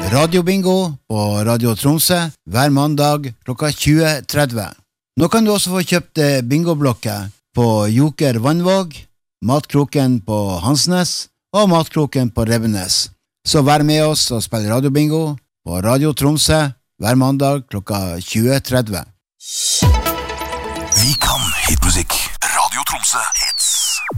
Radiobingo på Radio Tromsø hver mandag klokka 20:30. Nå kan du også få kjøpt bingoblokker på Joker Vannvåg, Matkroken på Hansnes og Matkroken på Revenes. Så vær med oss og spill radiobingo på Radio Tromsø hver mandag klokka 20:30. Vi kan hitmusikk. Radio Tromsø hit.